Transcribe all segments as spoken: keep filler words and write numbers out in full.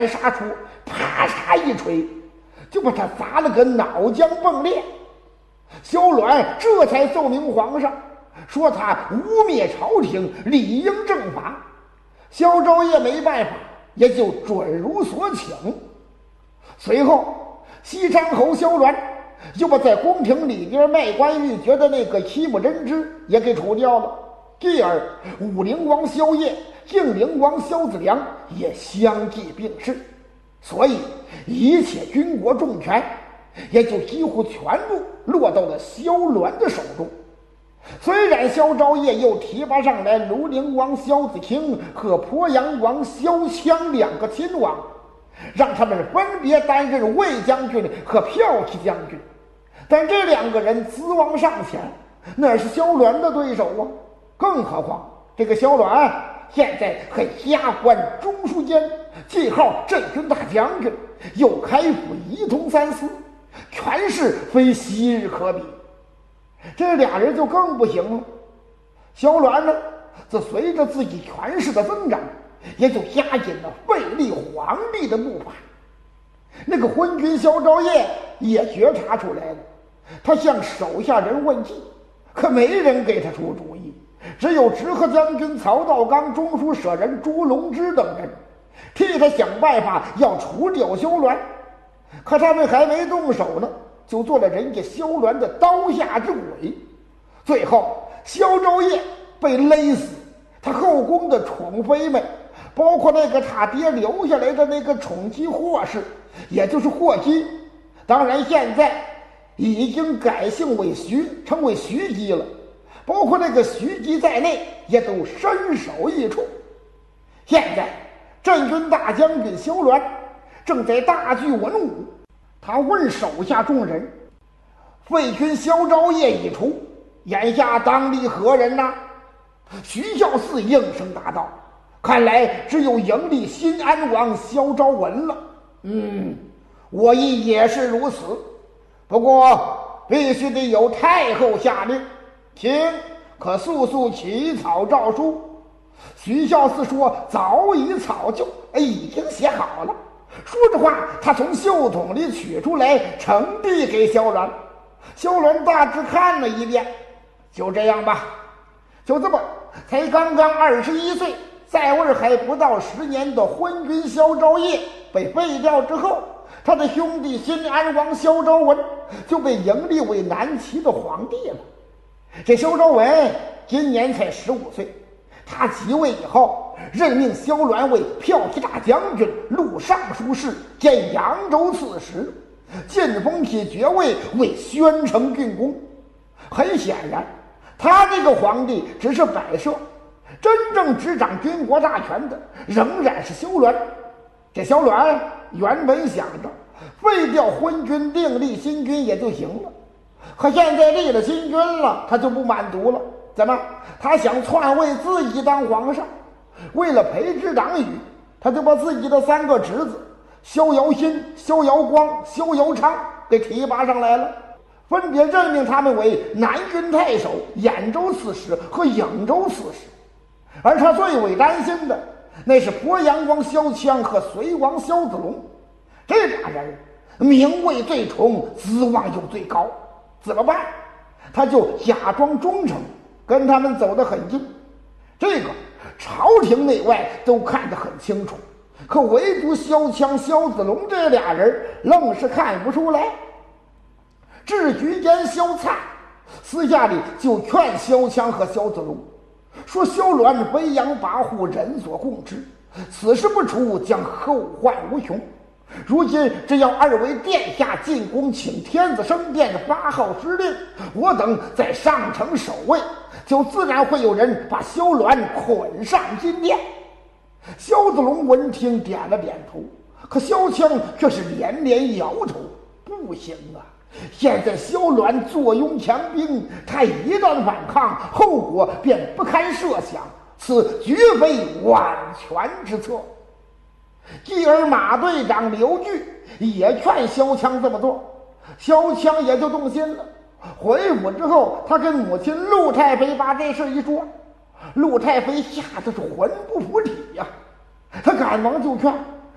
杀出，啪嚓一锤，就把他砸了个脑浆迸裂。萧鸾这才奏明皇上，说他污蔑朝廷，理应正法。萧昭业没办法，也就准如所请。随后，西昌侯萧鸾就把在宫廷里边卖官鬻爵的那个戚木真之也给除掉了。继而，武陵王萧业、晋陵王萧子良也相继病逝，所以一切军国重权也就几乎全部落到了萧鸾的手中。虽然萧昭业又提拔上来庐陵王萧子清和鄱阳王萧羌两个亲王，让他们分别担任卫将军和骠骑将军，但这两个人资王尚浅，哪是萧鸾的对手啊？更何况这个萧鸾现在还加官中书监，记号镇军大将军，又开府仪同三司，权势非昔日可比。这俩人就更不行了。萧鸾呢，则随着自己权势的增长，也就加紧了废立皇帝的步伐。那个昏君萧昭业也觉察出来了，他向手下人问计，可没人给他出主意。只有直河将军曹道刚、中书舍人朱龙之等人替他想办法要除掉萧鸾，可他们还没动手呢，就做了人家萧鸾的刀下之鬼。最后萧昭业被勒死，他后宫的宠妃们，包括那个他爹留下来的那个宠姬霍氏，也就是霍姬，当然现在已经改姓为徐，成为徐姬了，包括那个徐姬在内也都身首异处。现在镇军大将军萧鸾正在大聚文武，他问手下众人，废君萧昭业已除，眼下当立何人呐？徐孝嗣应声答道，看来只有迎立新安王萧昭文了。嗯，我亦也是如此，不过必须得有太后下令，请可速速起草诏书。徐孝嗣说早已草就，已经写好了。说着话，他从袖筒里取出来，呈递给萧鸾。萧鸾大致看了一遍，就这样吧。就这么，才刚刚二十一岁，在位还不到十年的昏君萧昭业被废掉之后，他的兄弟新安王萧昭文就被迎立为南齐的皇帝了。这萧昭文今年才十五岁，他即位以后，任命萧鸾为骠骑大将军、录尚书事兼扬州刺史，晋封其爵位为宣城郡公。很显然，他这个皇帝只是摆设，真正执掌军国大权的仍然是萧鸾。这萧鸾原本想着废掉昏君，另立新君也就行了，可现在立了新君了，他就不满足了。怎么？他想篡位自己当皇上。为了培植党羽，他就把自己的三个侄子萧遥新、萧遥光、萧遥昌给提拔上来了，分别任命他们为南军太守、兖州刺史和颍州刺史。而他最为担心的，那是鄱阳王萧羌和隋王萧子龙。这俩人名位最崇，资望又最高，怎么办？他就假装忠诚，跟他们走得很近。这个朝廷内外都看得很清楚，可唯独萧羌、萧子龙这俩人愣是看不出来。治局监萧灿私下里就劝萧羌和萧子龙说，萧鸾飞扬跋扈，人所共知，此事不除将后患无穷。如今只要二位殿下进宫请天子升殿发号施令，我等在上城守卫，就自然会有人把萧鸾捆上金殿。萧子龙闻听点了点头，可萧羌却是连连摇头，不行啊，现在萧鸾坐拥强兵，他一旦反抗，后果便不堪设想，此绝非万全之策。继而马队长刘据也劝萧羌这么做，萧羌也就动心了。回府之后，他跟母亲陆太妃把这事一说，陆太妃吓得是魂不附体呀、啊。他赶忙就劝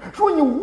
说你无